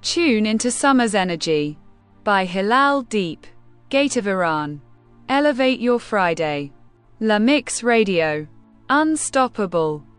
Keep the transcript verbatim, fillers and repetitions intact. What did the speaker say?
Tune into Summer's Energy by Hilal Deep. Gate of Iran. Elevate your Friday. La Mix Radio. Unstoppable.